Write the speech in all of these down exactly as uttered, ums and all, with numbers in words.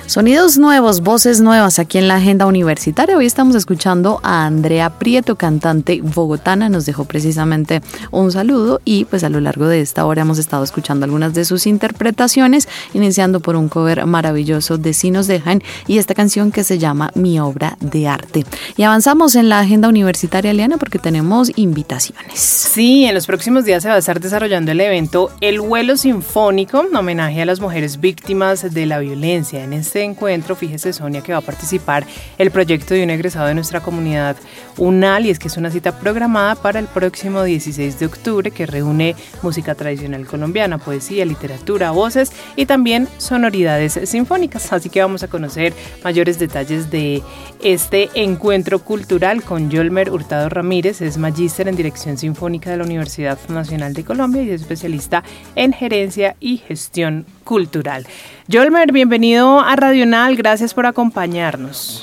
Sonidos nuevos, voces nuevas aquí en la Agenda Universitaria. Hoy estamos escuchando a Andrea Prieto, cantante bogotana. Nos dejó precisamente un saludo y pues a lo largo de esta hora hemos estado escuchando algunas de sus interpretaciones, iniciando por un cover maravilloso de Si Nos Dejan y esta canción que se llama Mi Obra de Arte. Y avanzamos en la Agenda Universitaria, Eliana, porque tenemos invitaciones. Sí, en los próximos días se va a estar desarrollando el evento El Vuelo Sinfónico, en homenaje a las mujeres víctimas de la violencia. En este encuentro, fíjese, Sonia, que va a participar el proyecto de un egresado de nuestra comunidad UNAL, y es que es una cita programada para el próximo dieciséis de octubre que reúne música tradicional colombiana, poesía, literatura, voces y también sonoridades sinfónicas. Así que vamos a conocer mayores detalles de este encuentro cultural con Yolmer Hurtado Ramírez. Es magíster en Dirección Sinfónica de la Universidad Nacional de Colombia y es especialista en gerencia y gestión cultural. Yolmer, bienvenido a Radio UNAL, gracias por acompañarnos.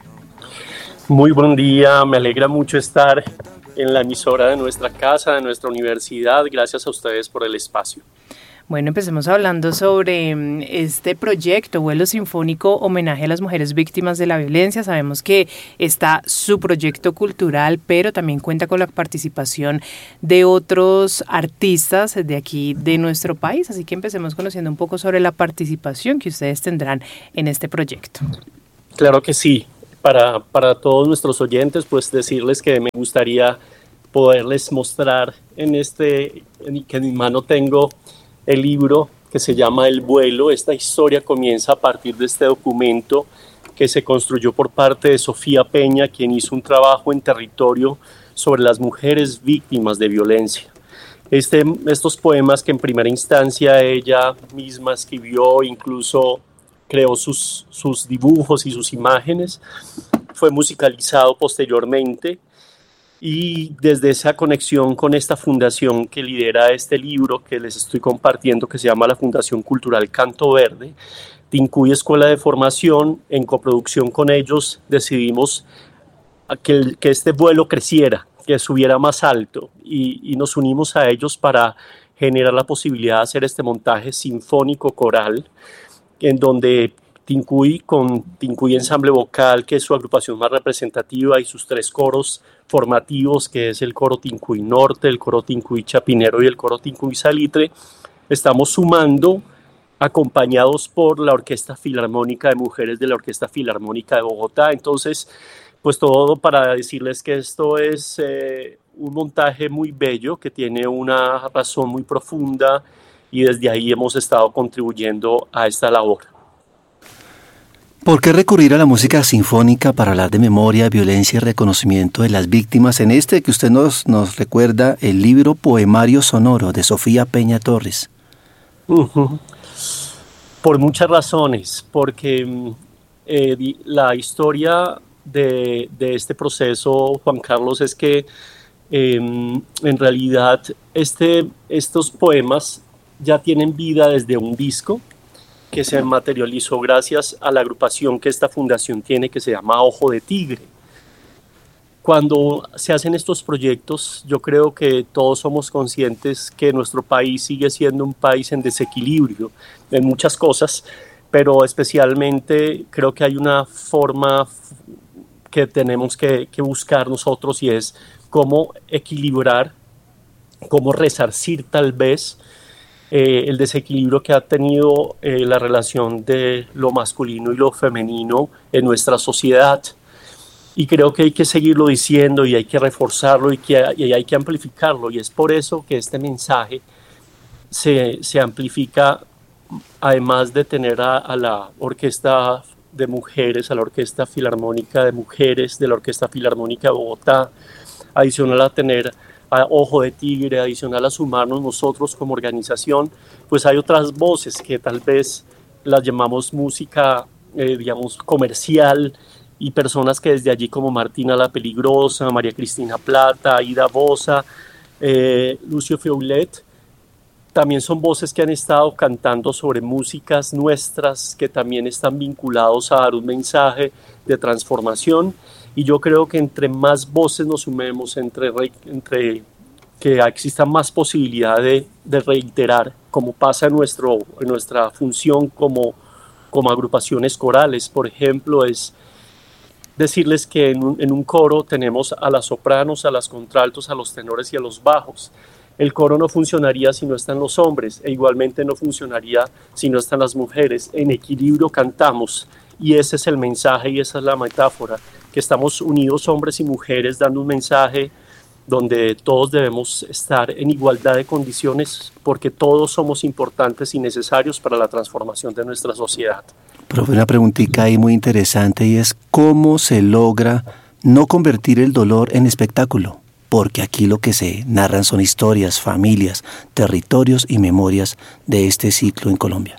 Muy buen día, me alegra mucho estar en la emisora de nuestra casa, de nuestra universidad. Gracias a ustedes por el espacio. Bueno, empecemos hablando sobre este proyecto, Vuelo Sinfónico, homenaje a las mujeres víctimas de la violencia. Sabemos que está su proyecto cultural, pero también cuenta con la participación de otros artistas de aquí, de nuestro país. Así que empecemos conociendo un poco sobre la participación que ustedes tendrán en este proyecto. Claro que sí. Para, para todos nuestros oyentes, pues decirles que me gustaría poderles mostrar en este, en, que en mi mano tengo el libro que se llama El Vuelo. Esta historia comienza a partir de este documento que se construyó por parte de Sofía Peña, quien hizo un trabajo en territorio sobre las mujeres víctimas de violencia. Este, estos poemas que en primera instancia ella misma escribió, incluso creó sus, sus dibujos y sus imágenes, fue musicalizado posteriormente. Y desde esa conexión con esta fundación que lidera este libro que les estoy compartiendo, que se llama la Fundación Cultural Canto Verde, Tincuy Escuela de Formación, en coproducción con ellos decidimos que, el, que este vuelo creciera, que subiera más alto, y, y nos unimos a ellos para generar la posibilidad de hacer este montaje sinfónico coral, en donde Tincuy, con Tincuy Ensamble Vocal, que es su agrupación más representativa, y sus tres coros formativos, que es el coro Tincuy Norte, el coro Tincuy Chapinero y el coro Tincuy Salitre, estamos sumando, acompañados por la Orquesta Filarmónica de Mujeres de la Orquesta Filarmónica de Bogotá. Entonces, pues todo para decirles que esto es eh, un montaje muy bello, que tiene una razón muy profunda, y desde ahí hemos estado contribuyendo a esta labor. ¿Por qué recurrir a la música sinfónica para hablar de memoria, violencia y reconocimiento de las víctimas en este que usted nos, nos recuerda, el libro Poemario Sonoro de Sofía Peña Torres? Uh-huh. Por muchas razones, porque eh, la historia de, de este proceso, Juan Carlos, es que eh, en realidad este, estos poemas ya tienen vida desde un disco que se materializó gracias a la agrupación que esta fundación tiene, que se llama Ojo de Tigre. Cuando se hacen estos proyectos, yo creo que todos somos conscientes que nuestro país sigue siendo un país en desequilibrio en muchas cosas, pero especialmente creo que hay una forma que tenemos que, que buscar nosotros, y es cómo equilibrar, cómo resarcir tal vez Eh, el desequilibrio que ha tenido eh, la relación de lo masculino y lo femenino en nuestra sociedad. Y creo que hay que seguirlo diciendo, y hay que reforzarlo, y, que, y hay que amplificarlo, y es por eso que este mensaje se, se amplifica, además de tener a, a la Orquesta de Mujeres, a la Orquesta Filarmónica de Mujeres de la Orquesta Filarmónica de Bogotá, adicional a tener a Ojo de Tigre, adicional a sumarnos nosotros como organización, pues hay otras voces que tal vez las llamamos música, eh, digamos, comercial, y personas que desde allí, como Martina la Peligrosa, María Cristina Plata, Aida Boza, eh, Lucio Feulet, también son voces que han estado cantando sobre músicas nuestras, que también están vinculados a dar un mensaje de transformación. Y yo creo que entre más voces nos sumemos, entre, entre que exista más posibilidad de, de reiterar, como pasa en, nuestro, en nuestra función como, como agrupaciones corales, por ejemplo, es decirles que en un, en un coro tenemos a las sopranos, a las contraltos, a los tenores y a los bajos. El coro no funcionaría si no están los hombres, e igualmente no funcionaría si no están las mujeres. En equilibrio cantamos, y ese es el mensaje y esa es la metáfora, que estamos unidos hombres y mujeres dando un mensaje donde todos debemos estar en igualdad de condiciones porque todos somos importantes y necesarios para la transformación de nuestra sociedad. Profe, una preguntita ahí muy interesante y es ¿cómo se logra no convertir el dolor en espectáculo? Porque aquí lo que se narran son historias, familias, territorios y memorias de este ciclo en Colombia.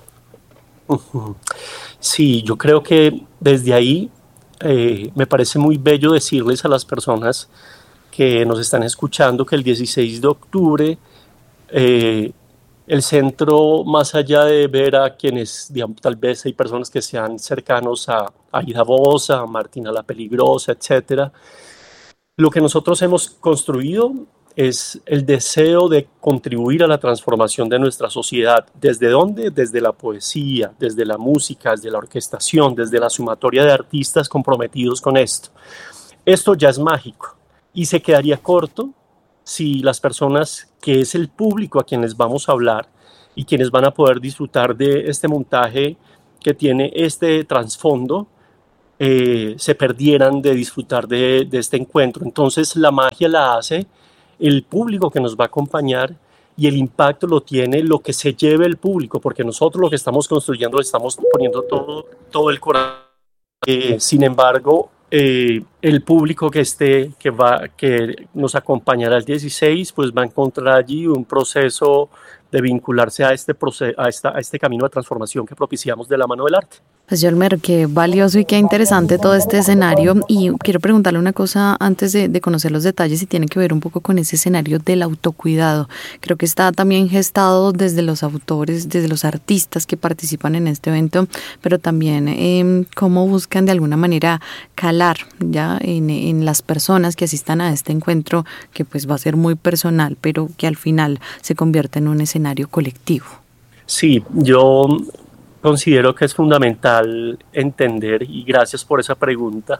Sí, yo creo que desde ahí eh, me parece muy bello decirles a las personas que nos están escuchando que el dieciséis de octubre eh, el centro, más allá de ver a quienes, digamos, tal vez hay personas que sean cercanos a, a Ida Boza, a Martina la Peligrosa, etcétera, lo que nosotros hemos construido es el deseo de contribuir a la transformación de nuestra sociedad. ¿Desde dónde? Desde la poesía, desde la música, desde la orquestación, desde la sumatoria de artistas comprometidos con esto. Esto ya es mágico y se quedaría corto si las personas, que es el público a quienes vamos a hablar y quienes van a poder disfrutar de este montaje que tiene este trasfondo, eh, se perdieran de disfrutar de, de este encuentro. Entonces la magia la hace el público que nos va a acompañar y el impacto lo tiene lo que se lleve el público, porque nosotros lo que estamos construyendo, estamos poniendo todo, todo el corazón. Eh, sin embargo, Eh, el público que esté, que va, que nos acompañará el dieciséis, pues va a encontrar allí un proceso de vincularse a este, proceso, a, esta, a este camino de transformación que propiciamos de la mano del arte. Pues Yolmer, qué valioso y qué interesante todo este escenario, y quiero preguntarle una cosa antes de, de conocer los detalles y tiene que ver un poco con ese escenario del autocuidado. Creo que está también gestado desde los autores, desde los artistas que participan en este evento, pero también eh, cómo buscan de alguna manera calar ya en, en las personas que asistan a este encuentro, que pues va a ser muy personal, pero que al final se convierte en un escenario colectivo. Sí, yo considero que es fundamental entender, y gracias por esa pregunta,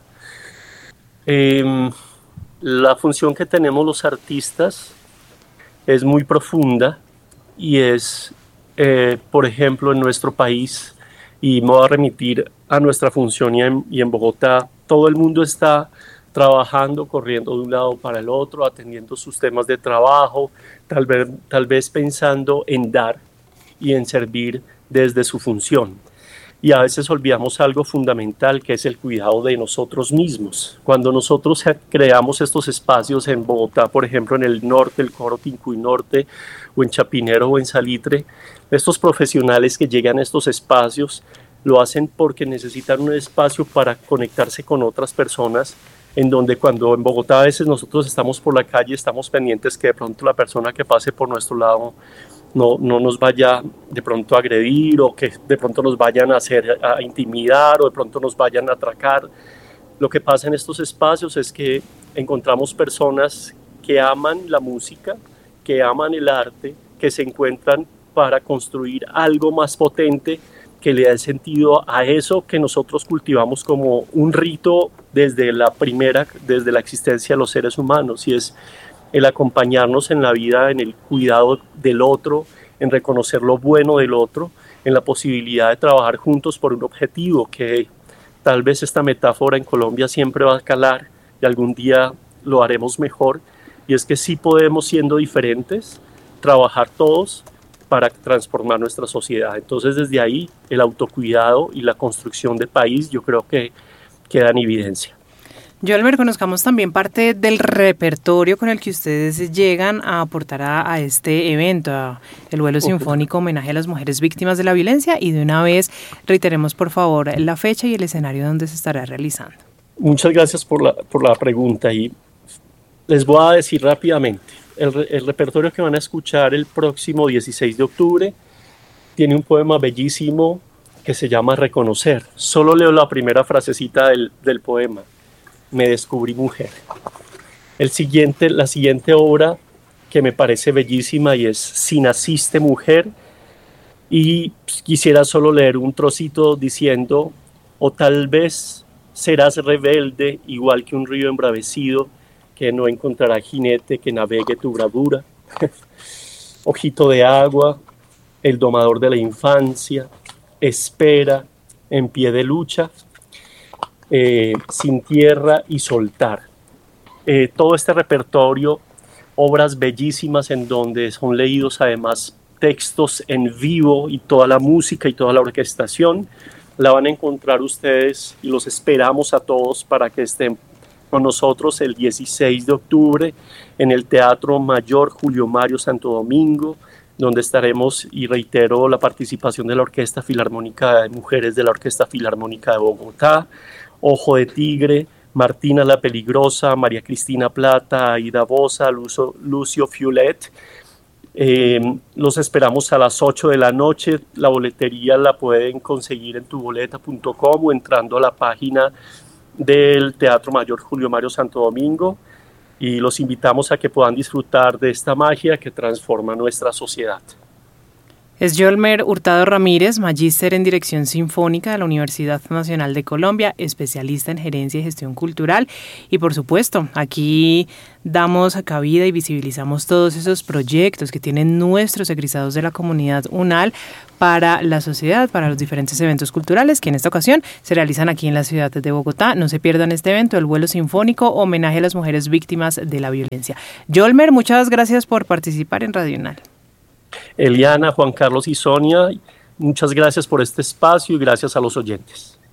eh, la función que tenemos los artistas es muy profunda y es, eh, por ejemplo, en nuestro país, y me voy a remitir a nuestra función y en, y en Bogotá, todo el mundo está trabajando, corriendo de un lado para el otro, atendiendo sus temas de trabajo, tal vez, tal vez pensando en dar y en servir desde su función. Y a veces olvidamos algo fundamental, que es el cuidado de nosotros mismos. Cuando nosotros creamos estos espacios en Bogotá, por ejemplo en el norte, el Coro Tincuy Norte, o en Chapinero o en Salitre, estos profesionales que llegan a estos espacios lo hacen porque necesitan un espacio para conectarse con otras personas, en donde cuando en Bogotá a veces nosotros estamos por la calle, estamos pendientes que de pronto la persona que pase por nuestro lado No, no nos vaya de pronto a agredir, o que de pronto nos vayan a hacer a intimidar, o de pronto nos vayan a atracar. Lo que pasa en estos espacios es que encontramos personas que aman la música, que aman el arte, que se encuentran para construir algo más potente que le dé sentido a eso que nosotros cultivamos como un rito desde la primera, desde la existencia de los seres humanos, y es el acompañarnos en la vida, en el cuidado del otro, en reconocer lo bueno del otro, en la posibilidad de trabajar juntos por un objetivo, que tal vez esta metáfora en Colombia siempre va a calar y algún día lo haremos mejor, y es que sí podemos, siendo diferentes, trabajar todos para transformar nuestra sociedad. Entonces desde ahí el autocuidado y la construcción de país yo creo que queda en evidencia. Yolmer, conozcamos también parte del repertorio con el que ustedes llegan a aportar a, a este evento, a el vuelo sinfónico homenaje a las mujeres víctimas de la violencia, y de una vez reiteremos por favor la fecha y el escenario donde se estará realizando. Muchas gracias por la, por la pregunta, y les voy a decir rápidamente, el, el repertorio que van a escuchar el próximo dieciséis de octubre tiene un poema bellísimo que se llama Reconocer. Solo leo la primera frasecita del, del poema. Me descubrí mujer. El siguiente, la siguiente obra que me parece bellísima y es Si naciste mujer, Y quisiera solo leer un trocito diciendo: o tal vez serás rebelde, igual que un río embravecido, que no encontrará jinete que navegue tu bravura. Ojito de agua, el domador de la infancia, espera, en pie de lucha, eh, sin tierra y soltar. Eh, todo este repertorio, obras bellísimas en donde son leídos además textos en vivo y toda la música y toda la orquestación, la van a encontrar ustedes y los esperamos a todos para que estén con nosotros el dieciséis de octubre en el Teatro Mayor Julio Mario Santo Domingo, donde estaremos, y reitero, la participación de la Orquesta Filarmónica de Mujeres de la Orquesta Filarmónica de Bogotá, Ojo de Tigre, Martina la Peligrosa, María Cristina Plata, Aida Boza, Lucio, Lucio Fiulet. Eh, los esperamos a las ocho de la noche. La boletería la pueden conseguir en tuboleta punto com o entrando a la página del Teatro Mayor Julio Mario Santo Domingo, y los invitamos a que puedan disfrutar de esta magia que transforma nuestra sociedad. Es Yolmer Hurtado Ramírez, magíster en Dirección Sinfónica de la Universidad Nacional de Colombia, especialista en Gerencia y Gestión Cultural, y por supuesto, aquí damos cabida y visibilizamos todos esos proyectos que tienen nuestros egresados de la comunidad UNAL para la sociedad, para los diferentes eventos culturales que en esta ocasión se realizan aquí en la ciudad de Bogotá. No se pierdan este evento, el Vuelo Sinfónico, homenaje a las mujeres víctimas de la violencia. Yolmer, muchas gracias por participar en Radio UNAL. Eliana, Juan Carlos y Sonia, muchas gracias por este espacio y gracias a los oyentes.